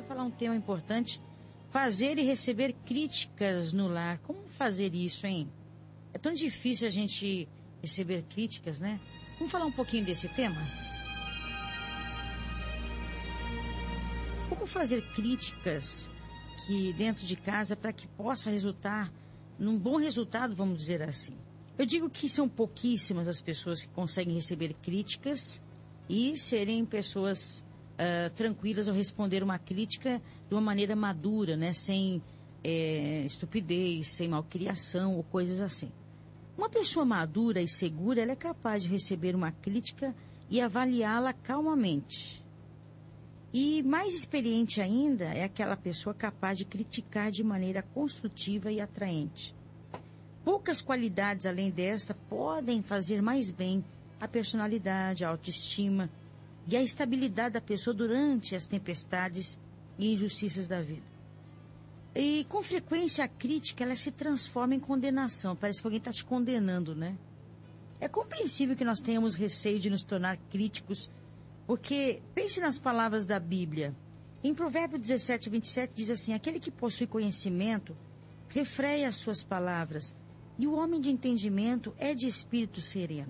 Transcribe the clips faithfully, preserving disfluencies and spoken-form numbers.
falar um tema importante: fazer e receber críticas no lar. Como fazer isso, hein? É tão difícil a gente receber críticas, né? Vamos falar um pouquinho desse tema? Como fazer críticas que dentro de casa para que possa resultar num bom resultado, vamos dizer assim. Eu digo que são pouquíssimas as pessoas que conseguem receber críticas e serem pessoas uh, tranquilas ao responder uma crítica de uma maneira madura, né? Sem é, estupidez, sem malcriação ou coisas assim. Uma pessoa madura e segura, ela é capaz de receber uma crítica e avaliá-la calmamente. E mais experiente ainda é aquela pessoa capaz de criticar de maneira construtiva e atraente. Poucas qualidades além desta podem fazer mais bem a personalidade, a autoestima e a estabilidade da pessoa durante as tempestades e injustiças da vida. E com frequência a crítica ela se transforma em condenação. Parece que alguém está te condenando, né? É compreensível que nós tenhamos receio de nos tornar críticos, porque pense nas palavras da Bíblia. Em Provérbios dezessete, vinte e sete diz assim: aquele que possui conhecimento refreia as suas palavras, e o homem de entendimento é de espírito sereno.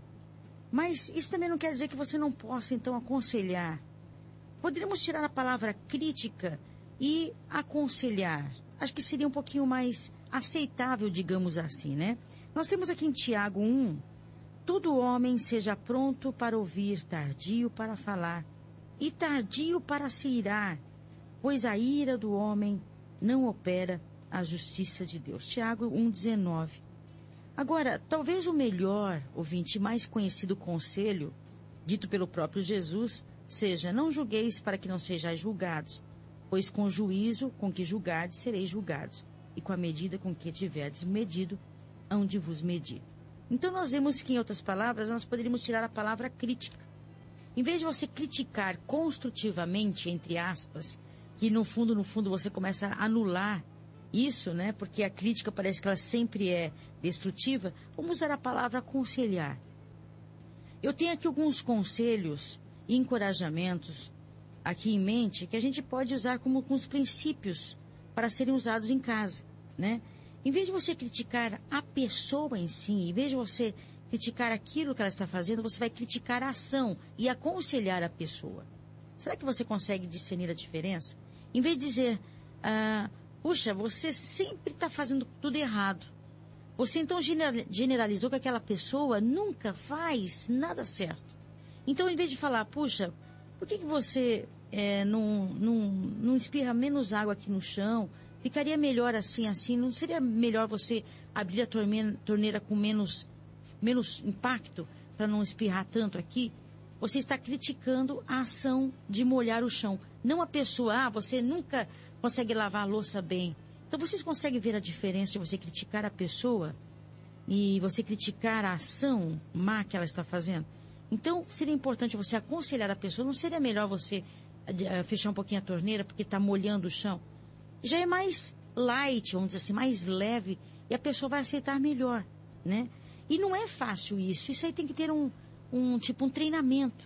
Mas isso também não quer dizer que você não possa então aconselhar. Poderíamos tirar a palavra crítica e aconselhar. Acho que seria um pouquinho mais aceitável, digamos assim, né? Nós temos aqui em Tiago um: todo homem seja pronto para ouvir, tardio para falar e tardio para se irar, pois a ira do homem não opera a justiça de Deus. Tiago um, dezenove. Agora, talvez o melhor, ouvinte, mais conhecido conselho, dito pelo próprio Jesus, seja: não julgueis para que não sejais julgados, pois com o juízo com que julgardes sereis julgados, e com a medida com que tiverdes medido, hão de vos medir. Então nós vemos que, em outras palavras, nós poderíamos tirar a palavra crítica. Em vez de você criticar construtivamente, entre aspas, que no fundo, no fundo você começa a anular isso, né? Porque a crítica parece que ela sempre é destrutiva. Vamos usar a palavra aconselhar. Eu tenho aqui alguns conselhos e encorajamentos aqui em mente que a gente pode usar como alguns princípios para serem usados em casa, né? Em vez de você criticar a pessoa em si, em vez de você criticar aquilo que ela está fazendo, você vai criticar a ação e aconselhar a pessoa. Será que você consegue discernir a diferença? Em vez de dizer, ah, puxa, você sempre está fazendo tudo errado. Você então generalizou que aquela pessoa nunca faz nada certo. Então, em vez de falar, puxa, por que, que você é, não, não, não espirra menos água aqui no chão? Ficaria melhor assim, assim. Não seria melhor você abrir a torneira, torneira com menos, menos impacto para não espirrar tanto aqui? Você está criticando a ação de molhar o chão. Não a pessoa. Ah, você nunca consegue lavar a louça bem. Então vocês conseguem ver a diferença de você criticar a pessoa e você criticar a ação má que ela está fazendo? Então seria importante você aconselhar a pessoa. Não seria melhor você uh, fechar um pouquinho a torneira porque está molhando o chão? Já é mais light, vamos dizer assim, mais leve, e a pessoa vai aceitar melhor, né? E não é fácil isso. Isso aí tem que ter um, um tipo, um treinamento.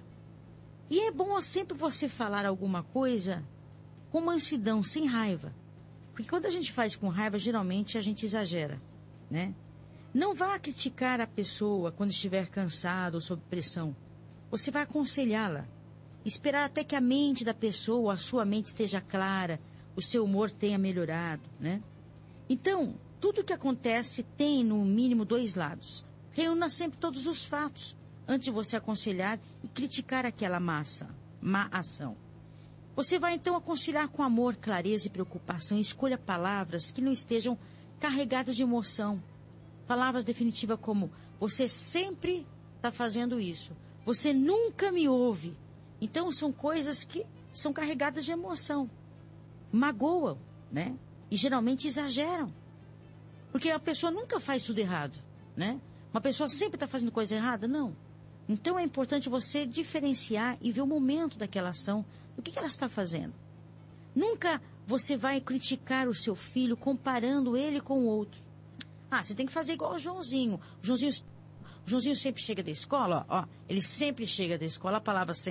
E é bom sempre você falar alguma coisa com mansidão, sem raiva. Porque quando a gente faz com raiva, geralmente a gente exagera, né? Não vá criticar a pessoa quando estiver cansado ou sob pressão. Você vai aconselhá-la. Esperar até que a mente da pessoa, a sua mente esteja clara, o seu humor tenha melhorado, né? Então, tudo que acontece tem, no mínimo, dois lados. Reúna sempre todos os fatos antes de você aconselhar e criticar aquela massa, má ação. Você vai, então, aconselhar com amor, clareza e preocupação. Escolha palavras que não estejam carregadas de emoção. Palavras definitivas como: você sempre está fazendo isso. Você nunca me ouve. Então, são coisas que são carregadas de emoção. Magoam, né? E geralmente exageram. Porque a pessoa nunca faz tudo errado, né? Uma pessoa sempre está fazendo coisa errada? Não. Então é importante você diferenciar e ver o momento daquela ação, o que, que ela está fazendo. Nunca você vai criticar o seu filho comparando ele com o outro. Ah, você tem que fazer igual o Joãozinho. O Joãozinho, o Joãozinho sempre chega da escola, ó, ó, ele sempre chega da escola, a palavra sempre.